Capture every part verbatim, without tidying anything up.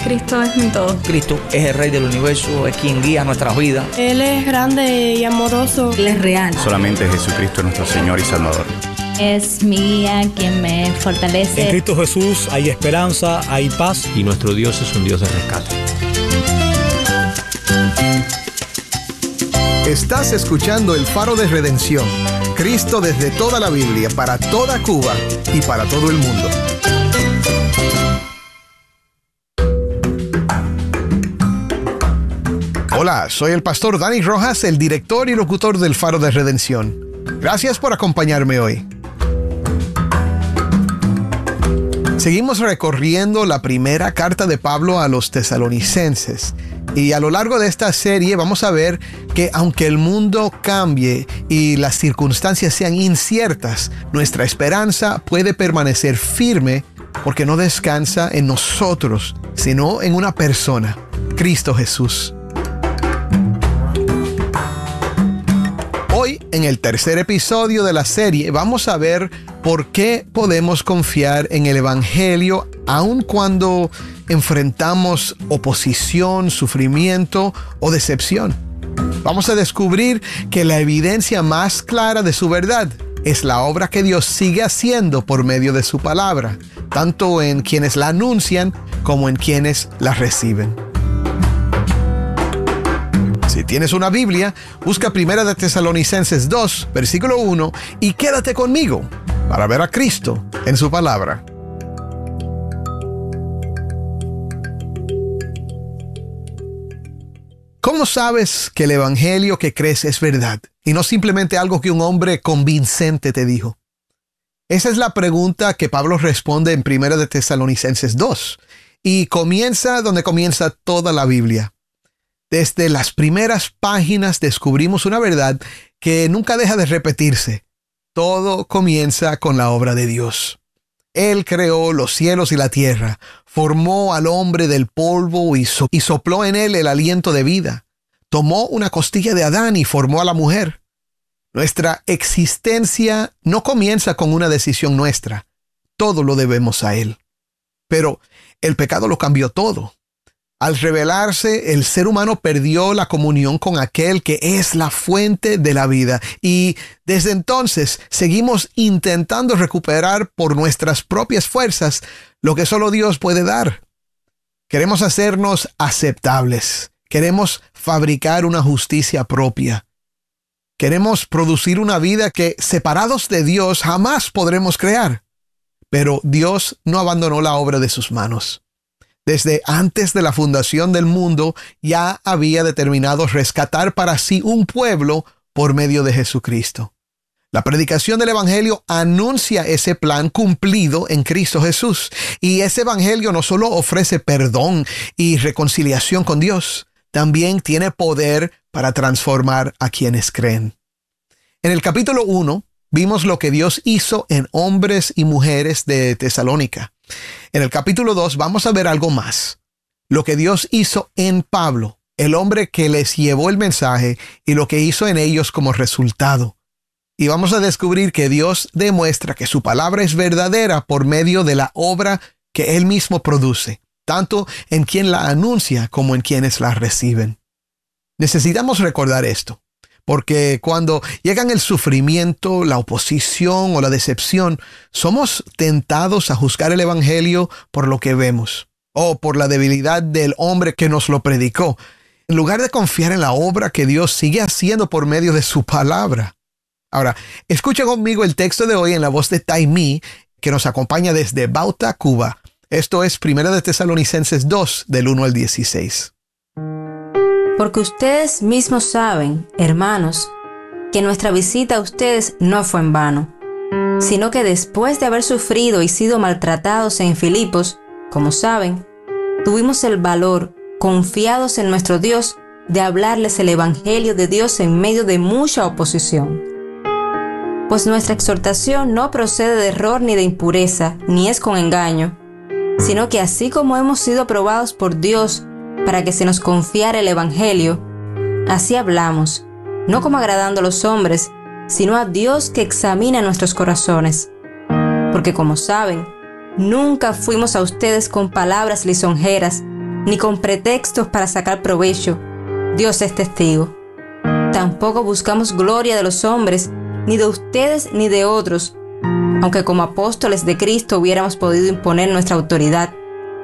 Cristo es mi todo. Cristo es el Rey del universo, es quien guía nuestras vidas. Él es grande y amoroso. Él es real. Solamente Jesucristo es nuestro Señor y Salvador. Es mi guía quien me fortalece. En Cristo Jesús hay esperanza, hay paz. Y nuestro Dios es un Dios de rescate. Estás escuchando El Faro de Redención. Cristo desde toda la Biblia, para toda Cuba y para todo el mundo. Hola, soy el pastor Dani Rojas, el director y locutor del Faro de Redención. Gracias por acompañarme hoy. Seguimos recorriendo la primera carta de Pablo a los tesalonicenses. Y a lo largo de esta serie vamos a ver que aunque el mundo cambie y las circunstancias sean inciertas, nuestra esperanza puede permanecer firme porque no descansa en nosotros, sino en una persona, Cristo Jesús. Hoy, en el tercer episodio de la serie, vamos a ver por qué podemos confiar en el Evangelio aun cuando enfrentamos oposición, sufrimiento o decepción. Vamos a descubrir que la evidencia más clara de su verdad es la obra que Dios sigue haciendo por medio de su palabra, tanto en quienes la anuncian como en quienes la reciben. Si tienes una Biblia, busca Primera de Tesalonicenses dos, versículo uno, y quédate conmigo para ver a Cristo en su palabra. ¿Cómo sabes que el evangelio que crees es verdad y no simplemente algo que un hombre convincente te dijo? Esa es la pregunta que Pablo responde en Primera de Tesalonicenses dos y comienza donde comienza toda la Biblia. Desde las primeras páginas descubrimos una verdad que nunca deja de repetirse. Todo comienza con la obra de Dios. Él creó los cielos y la tierra, formó al hombre del polvo y, so- y sopló en él el aliento de vida. Tomó una costilla de Adán y formó a la mujer. Nuestra existencia no comienza con una decisión nuestra. Todo lo debemos a Él. Pero el pecado lo cambió todo. Al rebelarse, el ser humano perdió la comunión con aquel que es la fuente de la vida. Y desde entonces seguimos intentando recuperar por nuestras propias fuerzas lo que solo Dios puede dar. Queremos hacernos aceptables. Queremos fabricar una justicia propia. Queremos producir una vida que, separados de Dios, jamás podremos crear. Pero Dios no abandonó la obra de sus manos. Desde antes de la fundación del mundo ya había determinado rescatar para sí un pueblo por medio de Jesucristo. La predicación del Evangelio anuncia ese plan cumplido en Cristo Jesús. Y ese Evangelio no solo ofrece perdón y reconciliación con Dios, también tiene poder para transformar a quienes creen. En el capítulo uno vimos lo que Dios hizo en hombres y mujeres de Tesalónica. En el capítulo dos vamos a ver algo más. Lo que Dios hizo en Pablo, el hombre que les llevó el mensaje, y lo que hizo en ellos como resultado. Y vamos a descubrir que Dios demuestra que su palabra es verdadera por medio de la obra que Él mismo produce, tanto en quien la anuncia como en quienes la reciben. Necesitamos recordar esto, porque cuando llegan el sufrimiento, la oposición o la decepción, somos tentados a juzgar el Evangelio por lo que vemos o por la debilidad del hombre que nos lo predicó, en lugar de confiar en la obra que Dios sigue haciendo por medio de su palabra. Ahora, escucha conmigo el texto de hoy en la voz de Taimí, que nos acompaña desde Bauta, Cuba. Esto es Primera de Tesalonicenses dos, del uno al dieciséis. Porque ustedes mismos saben, hermanos, que nuestra visita a ustedes no fue en vano, sino que después de haber sufrido y sido maltratados en Filipos, como saben, tuvimos el valor, confiados en nuestro Dios, de hablarles el Evangelio de Dios en medio de mucha oposición. Pues nuestra exhortación no procede de error ni de impureza, ni es con engaño, sino que así como hemos sido aprobados por Dios para que se nos confiara el Evangelio, así hablamos, no como agradando a los hombres, sino a Dios que examina nuestros corazones. Porque como saben, nunca fuimos a ustedes con palabras lisonjeras, ni con pretextos para sacar provecho. Dios es testigo. Tampoco buscamos gloria de los hombres, ni de ustedes ni de otros, aunque como apóstoles de Cristo hubiéramos podido imponer nuestra autoridad.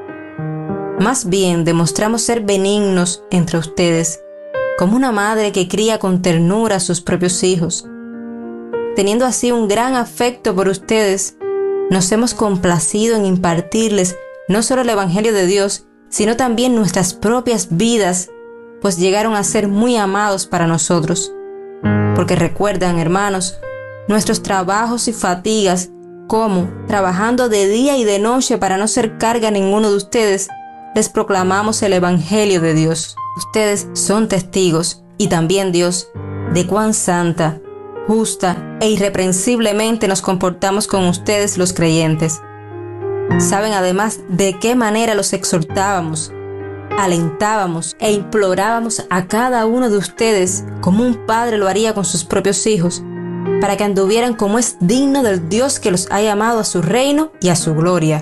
Más bien demostramos ser benignos entre ustedes, como una madre que cría con ternura a sus propios hijos. Teniendo así un gran afecto por ustedes, nos hemos complacido en impartirles no solo el Evangelio de Dios, sino también nuestras propias vidas, pues llegaron a ser muy amados para nosotros. Porque recuerdan, hermanos, nuestros trabajos y fatigas, cómo, trabajando de día y de noche para no ser carga a ninguno de ustedes, les proclamamos el Evangelio de Dios. Ustedes son testigos, y también Dios, de cuán santa, justa e irreprensiblemente nos comportamos con ustedes los creyentes. Saben además de qué manera los exhortábamos, alentábamos e implorábamos a cada uno de ustedes como un padre lo haría con sus propios hijos, para que anduvieran como es digno del Dios que los ha llamado a su reino y a su gloria.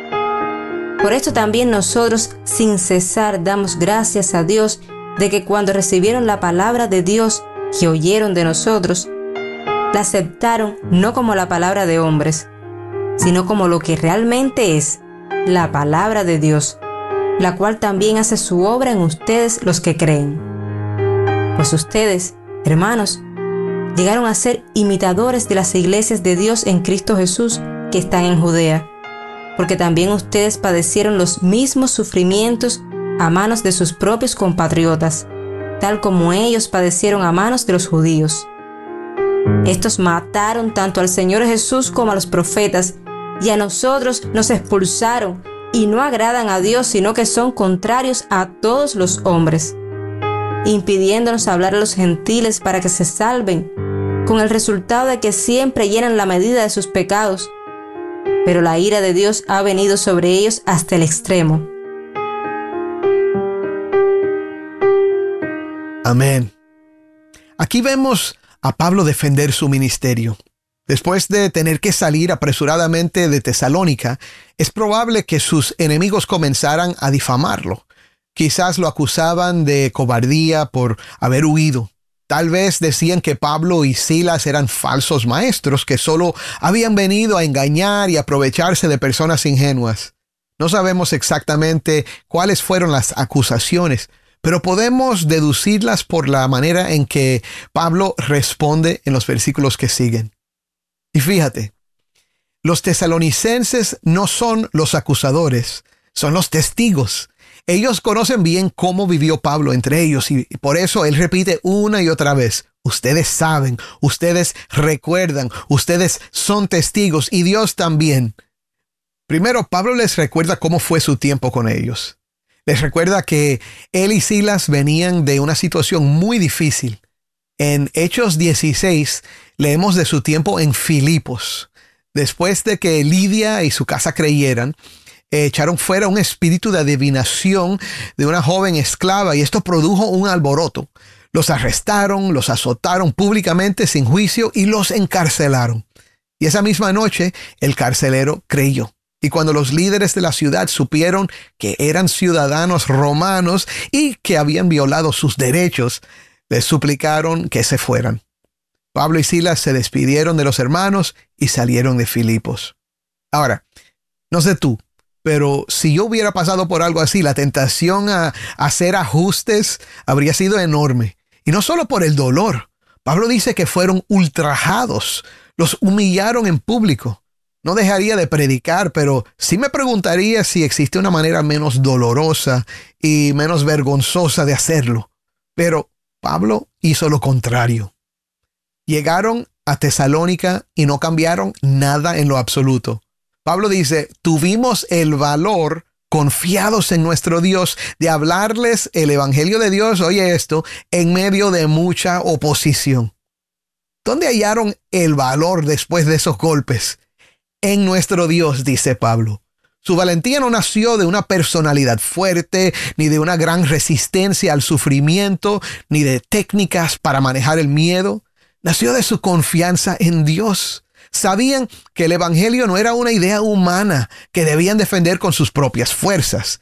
Por esto también nosotros sin cesar damos gracias a Dios de que cuando recibieron la palabra de Dios que oyeron de nosotros, la aceptaron no como la palabra de hombres, sino como lo que realmente es, la palabra de Dios, la cual también hace su obra en ustedes los que creen. Pues ustedes, hermanos, llegaron a ser imitadores de las iglesias de Dios en Cristo Jesús que están en Judea, porque también ustedes padecieron los mismos sufrimientos a manos de sus propios compatriotas, tal como ellos padecieron a manos de los judíos. Estos mataron tanto al Señor Jesús como a los profetas, y a nosotros nos expulsaron, y no agradan a Dios, sino que son contrarios a todos los hombres, impidiéndonos hablar a los gentiles para que se salven, con el resultado de que siempre llenan la medida de sus pecados. Pero la ira de Dios ha venido sobre ellos hasta el extremo. Amén. Aquí vemos a Pablo defender su ministerio. Después de tener que salir apresuradamente de Tesalónica, es probable que sus enemigos comenzaran a difamarlo. Quizás lo acusaban de cobardía por haber huido. Tal vez decían que Pablo y Silas eran falsos maestros que solo habían venido a engañar y aprovecharse de personas ingenuas. No sabemos exactamente cuáles fueron las acusaciones, pero podemos deducirlas por la manera en que Pablo responde en los versículos que siguen. Y fíjate, los tesalonicenses no son los acusadores, son los testigos. Ellos conocen bien cómo vivió Pablo entre ellos y por eso él repite una y otra vez: ustedes saben, ustedes recuerdan, ustedes son testigos y Dios también. Primero, Pablo les recuerda cómo fue su tiempo con ellos. Les recuerda que él y Silas venían de una situación muy difícil. En Hechos dieciséis leemos de su tiempo en Filipos. Después de que Lidia y su casa creyeran, echaron fuera un espíritu de adivinación de una joven esclava y esto produjo un alboroto. Los arrestaron, los azotaron públicamente sin juicio y los encarcelaron. Y esa misma noche el carcelero creyó. Y cuando los líderes de la ciudad supieron que eran ciudadanos romanos y que habían violado sus derechos, les suplicaron que se fueran. Pablo y Silas se despidieron de los hermanos y salieron de Filipos. Ahora, no sé tú, pero si yo hubiera pasado por algo así, la tentación a, a hacer ajustes habría sido enorme. Y no solo por el dolor. Pablo dice que fueron ultrajados, los humillaron en público. No dejaría de predicar, pero sí me preguntaría si existe una manera menos dolorosa y menos vergonzosa de hacerlo. Pero Pablo hizo lo contrario. Llegaron a Tesalónica y no cambiaron nada en lo absoluto. Pablo dice, tuvimos el valor, confiados en nuestro Dios, de hablarles el evangelio de Dios, oye esto, en medio de mucha oposición. ¿Dónde hallaron el valor después de esos golpes? En nuestro Dios, dice Pablo. Su valentía no nació de una personalidad fuerte, ni de una gran resistencia al sufrimiento, ni de técnicas para manejar el miedo. Nació de su confianza en Dios. Sabían que el evangelio no era una idea humana que debían defender con sus propias fuerzas.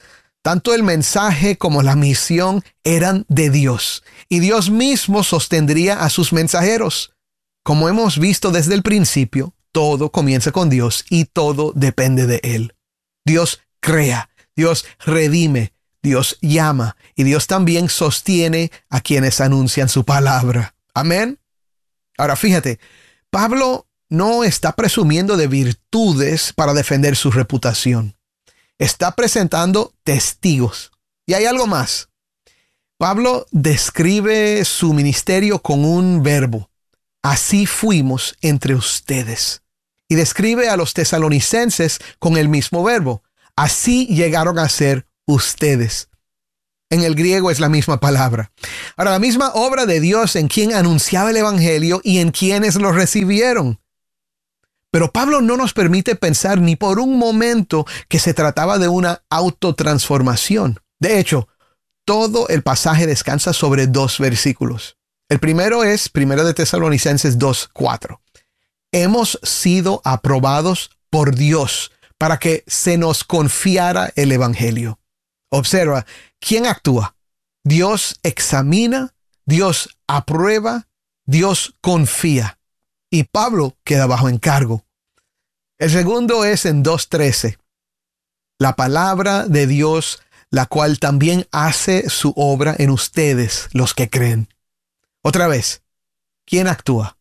Tanto el mensaje como la misión eran de Dios, y Dios mismo sostendría a sus mensajeros. Como hemos visto desde el principio, todo comienza con Dios y todo depende de Él. Dios crea, Dios redime, Dios llama y Dios también sostiene a quienes anuncian su palabra. Amén. Ahora fíjate, Pablo no está presumiendo de virtudes para defender su reputación. Está presentando testigos. Y hay algo más. Pablo describe su ministerio con un verbo. Así fuimos entre ustedes. Y describe a los tesalonicenses con el mismo verbo. Así llegaron a ser ustedes. En el griego es la misma palabra. Ahora, la misma obra de Dios en quien anunciaba el evangelio y en quienes lo recibieron. Pero Pablo no nos permite pensar ni por un momento que se trataba de una autotransformación. De hecho, todo el pasaje descansa sobre dos versículos. El primero es primero de Tesalonicenses dos, cuatro. Hemos sido aprobados por Dios para que se nos confiara el evangelio. Observa, ¿quién actúa? Dios examina, Dios aprueba, Dios confía. Y Pablo queda bajo encargo. El segundo es en dos trece. La palabra de Dios, la cual también hace su obra en ustedes, los que creen. Otra vez, ¿quién actúa?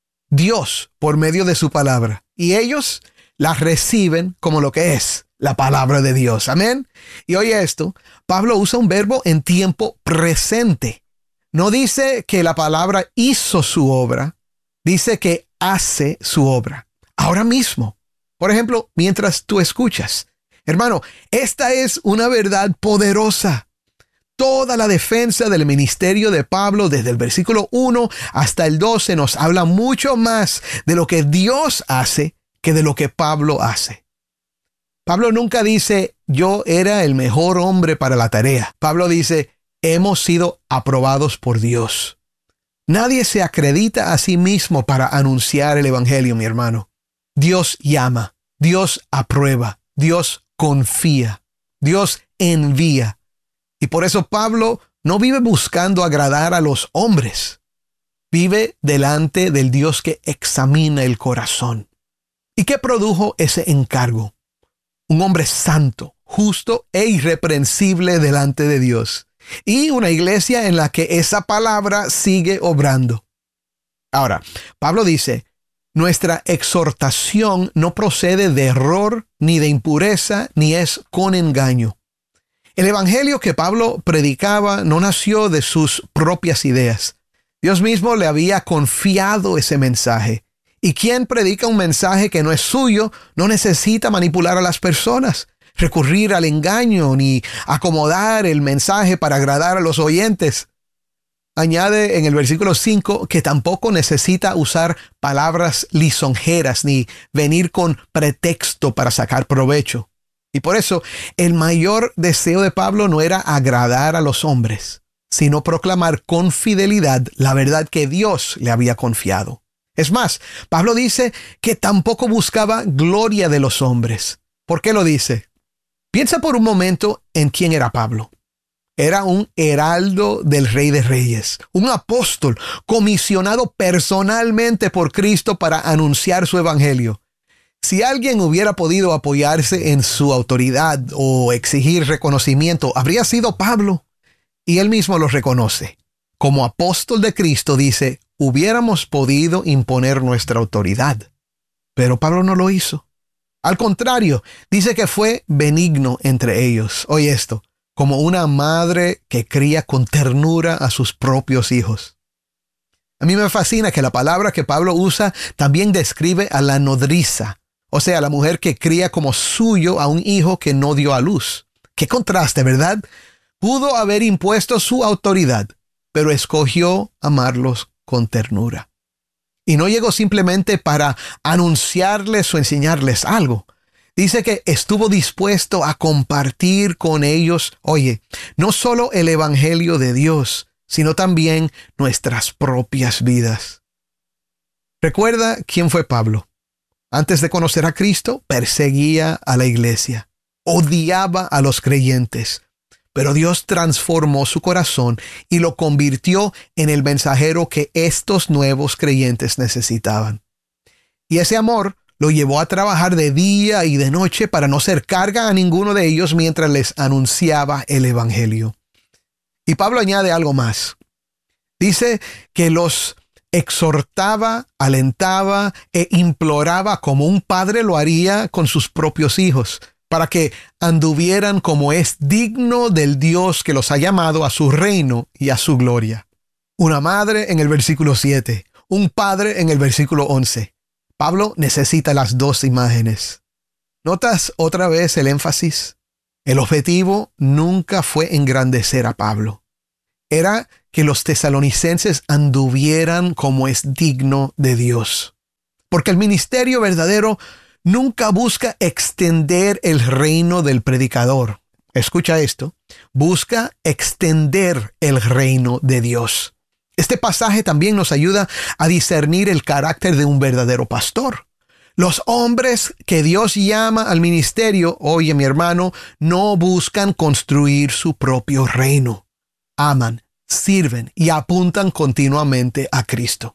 Dios por medio de su palabra. Y ellos la reciben como lo que es la palabra de Dios. Amén. Y oye esto, Pablo usa un verbo en tiempo presente. No dice que la palabra hizo su obra, dice que hace su obra. Ahora mismo. Por ejemplo, mientras tú escuchas. Hermano, esta es una verdad poderosa. Toda la defensa del ministerio de Pablo, desde el versículo uno hasta el doce, nos habla mucho más de lo que Dios hace que de lo que Pablo hace. Pablo nunca dice, yo era el mejor hombre para la tarea. Pablo dice, hemos sido aprobados por Dios. Nadie se acredita a sí mismo para anunciar el evangelio, mi hermano. Dios llama, Dios aprueba, Dios confía, Dios envía. Y por eso Pablo no vive buscando agradar a los hombres. Vive delante del Dios que examina el corazón. ¿Y qué produjo ese encargo? Un hombre santo, justo e irreprensible delante de Dios. Y una iglesia en la que esa palabra sigue obrando. Ahora, Pablo dice, nuestra exhortación no procede de error, ni de impureza, ni es con engaño. El evangelio que Pablo predicaba no nació de sus propias ideas. Dios mismo le había confiado ese mensaje. Y quien predica un mensaje que no es suyo no necesita manipular a las personas, recurrir al engaño, ni acomodar el mensaje para agradar a los oyentes. Añade en el versículo cinco que tampoco necesita usar palabras lisonjeras ni venir con pretexto para sacar provecho. Y por eso el mayor deseo de Pablo no era agradar a los hombres, sino proclamar con fidelidad la verdad que Dios le había confiado. Es más, Pablo dice que tampoco buscaba gloria de los hombres. ¿Por qué lo dice? Piensa por un momento en quién era Pablo. Era un heraldo del Rey de Reyes, un apóstol comisionado personalmente por Cristo para anunciar su evangelio. Si alguien hubiera podido apoyarse en su autoridad o exigir reconocimiento, habría sido Pablo. Y él mismo lo reconoce. Como apóstol de Cristo dice, hubiéramos podido imponer nuestra autoridad. Pero Pablo no lo hizo. Al contrario, dice que fue benigno entre ellos. Oye esto. Como una madre que cría con ternura a sus propios hijos. A mí me fascina que la palabra que Pablo usa también describe a la nodriza, o sea, la mujer que cría como suyo a un hijo que no dio a luz. ¡Qué contraste!, ¿verdad? Pudo haber impuesto su autoridad, pero escogió amarlos con ternura. Y no llegó simplemente para anunciarles o enseñarles algo. Dice que estuvo dispuesto a compartir con ellos, oye, no solo el evangelio de Dios, sino también nuestras propias vidas. Recuerda quién fue Pablo. Antes de conocer a Cristo, perseguía a la iglesia, odiaba a los creyentes, pero Dios transformó su corazón y lo convirtió en el mensajero que estos nuevos creyentes necesitaban. Y ese amor lo llevó a trabajar de día y de noche para no ser carga a ninguno de ellos mientras les anunciaba el evangelio. Y Pablo añade algo más. Dice que los exhortaba, alentaba e imploraba como un padre lo haría con sus propios hijos, para que anduvieran como es digno del Dios que los ha llamado a su reino y a su gloria. Una madre en el versículo siete, un padre en el versículo once. Pablo necesita las dos imágenes. ¿Notas otra vez el énfasis? El objetivo nunca fue engrandecer a Pablo. Era que los tesalonicenses anduvieran como es digno de Dios. Porque el ministerio verdadero nunca busca extender el reino del predicador. Escucha esto. Busca extender el reino de Dios. Este pasaje también nos ayuda a discernir el carácter de un verdadero pastor. Los hombres que Dios llama al ministerio, oye mi hermano, no buscan construir su propio reino. Aman, sirven y apuntan continuamente a Cristo.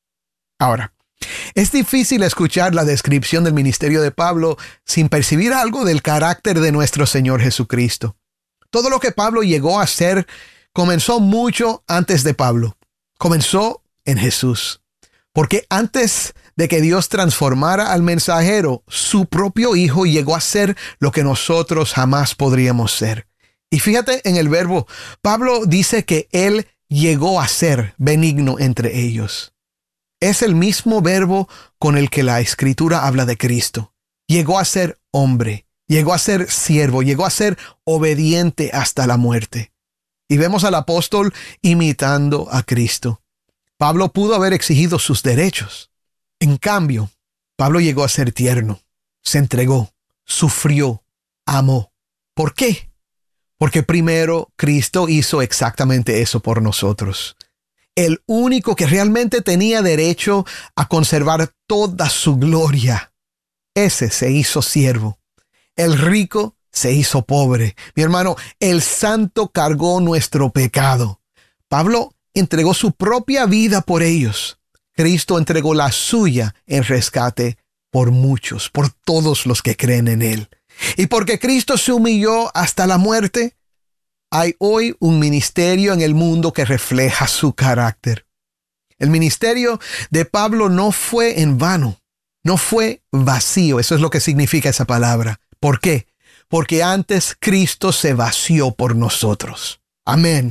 Ahora, es difícil escuchar la descripción del ministerio de Pablo sin percibir algo del carácter de nuestro Señor Jesucristo. Todo lo que Pablo llegó a hacer comenzó mucho antes de Pablo. Comenzó en Jesús. Porque antes de que Dios transformara al mensajero, su propio Hijo llegó a ser lo que nosotros jamás podríamos ser. Y fíjate en el verbo, Pablo dice que Él llegó a ser benigno entre ellos. Es el mismo verbo con el que la Escritura habla de Cristo. Llegó a ser hombre, llegó a ser siervo, llegó a ser obediente hasta la muerte. Y vemos al apóstol imitando a Cristo. Pablo pudo haber exigido sus derechos. En cambio, Pablo llegó a ser tierno, se entregó, sufrió, amó. ¿Por qué? Porque primero Cristo hizo exactamente eso por nosotros. El único que realmente tenía derecho a conservar toda su gloria. Ese se hizo siervo. El rico se hizo pobre. Mi hermano, el santo cargó nuestro pecado. Pablo entregó su propia vida por ellos. Cristo entregó la suya en rescate por muchos, por todos los que creen en Él. Y porque Cristo se humilló hasta la muerte, hay hoy un ministerio en el mundo que refleja su carácter. El ministerio de Pablo no fue en vano, no fue vacío. Eso es lo que significa esa palabra. ¿Por qué? Porque antes Cristo se vació por nosotros. Amén.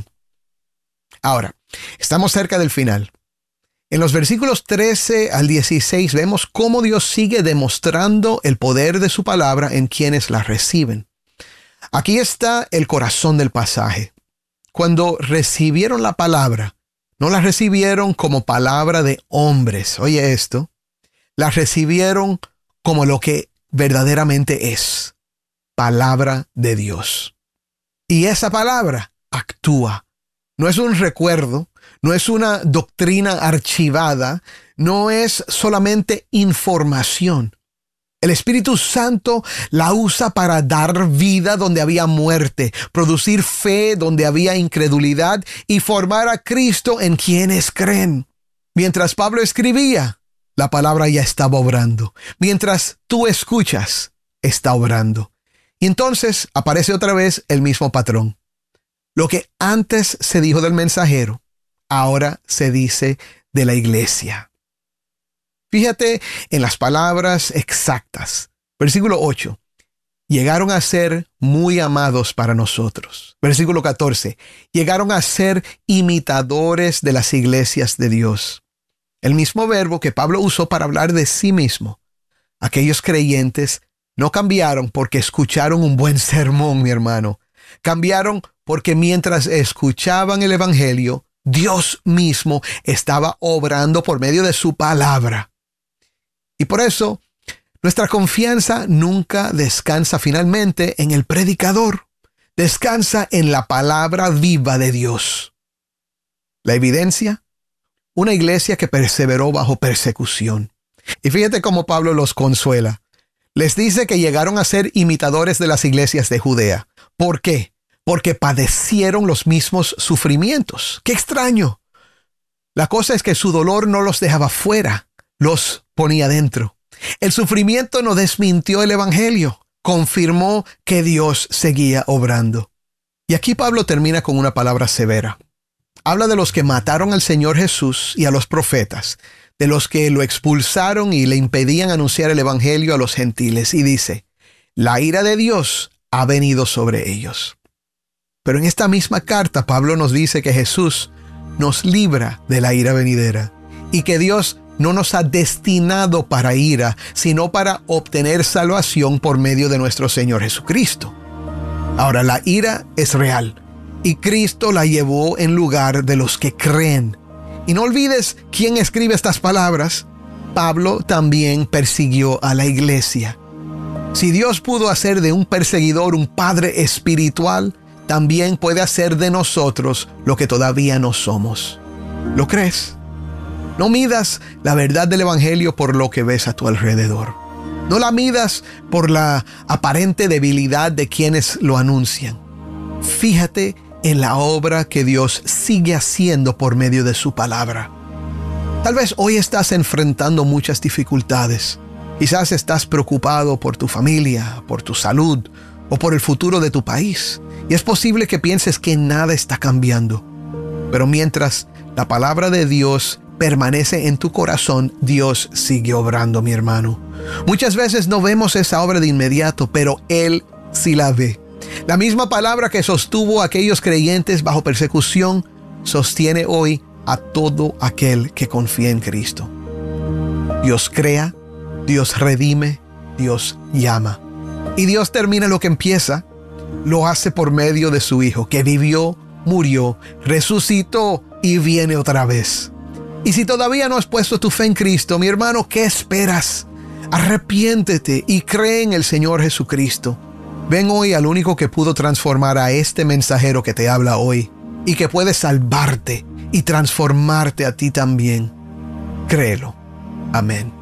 Ahora, estamos cerca del final. En los versículos trece al dieciséis vemos cómo Dios sigue demostrando el poder de su palabra en quienes la reciben. Aquí está el corazón del pasaje. Cuando recibieron la palabra, no la recibieron como palabra de hombres. Oye esto. La recibieron como lo que verdaderamente es. Palabra de Dios. Y esa palabra actúa. No es un recuerdo, no es una doctrina archivada, no es solamente información. El Espíritu Santo la usa para dar vida donde había muerte, producir fe donde había incredulidad y formar a Cristo en quienes creen. Mientras Pablo escribía, la palabra ya estaba obrando. Mientras tú escuchas, está obrando. Y entonces aparece otra vez el mismo patrón. Lo que antes se dijo del mensajero, ahora se dice de la iglesia. Fíjate en las palabras exactas. Versículo ocho. Llegaron a ser muy amados para nosotros. Versículo catorce. Llegaron a ser imitadores de las iglesias de Dios. El mismo verbo que Pablo usó para hablar de sí mismo. Aquellos creyentes no cambiaron porque escucharon un buen sermón, mi hermano. Cambiaron porque mientras escuchaban el evangelio, Dios mismo estaba obrando por medio de su palabra. Y por eso, nuestra confianza nunca descansa finalmente en el predicador. Descansa en la palabra viva de Dios. La evidencia, una iglesia que perseveró bajo persecución. Y fíjate cómo Pablo los consuela. Les dice que llegaron a ser imitadores de las iglesias de Judea. ¿Por qué? porque padecieron los mismos sufrimientos. ¡Qué extraño! La cosa es que su dolor no los dejaba fuera, los ponía dentro. El sufrimiento no desmintió el evangelio, confirmó que Dios seguía obrando. Y aquí Pablo termina con una palabra severa. Habla de los que mataron al Señor Jesús y a los profetas, de los que lo expulsaron y le impedían anunciar el evangelio a los gentiles, y dice: la ira de Dios ha venido sobre ellos. Pero en esta misma carta Pablo nos dice que Jesús nos libra de la ira venidera y que Dios no nos ha destinado para ira, sino para obtener salvación por medio de nuestro Señor Jesucristo. Ahora, la ira es real y Cristo la llevó en lugar de los que creen. Y no olvides quién escribe estas palabras. Pablo también persiguió a la iglesia. Si Dios pudo hacer de un perseguidor un padre espiritual, también puede hacer de nosotros lo que todavía no somos. ¿Lo crees? No midas la verdad del evangelio por lo que ves a tu alrededor. No la midas por la aparente debilidad de quienes lo anuncian. Fíjate en la obra que Dios sigue haciendo por medio de su palabra. Tal vez hoy estás enfrentando muchas dificultades. Quizás estás preocupado por tu familia, por tu salud o por el futuro de tu país. Y es posible que pienses que nada está cambiando. Pero mientras la palabra de Dios permanece en tu corazón, Dios sigue obrando, mi hermano. Muchas veces no vemos esa obra de inmediato, pero Él sí la ve. La misma palabra que sostuvo a aquellos creyentes bajo persecución, sostiene hoy a todo aquel que confía en Cristo. Dios crea, Dios redime, Dios llama. Y Dios termina lo que empieza. Lo hace por medio de su Hijo, que vivió, murió, resucitó y viene otra vez. Y si todavía no has puesto tu fe en Cristo, mi hermano, ¿qué esperas? Arrepiéntete y cree en el Señor Jesucristo. Ven hoy al único que pudo transformar a este mensajero que te habla hoy y que puede salvarte y transformarte a ti también. Créelo. Amén.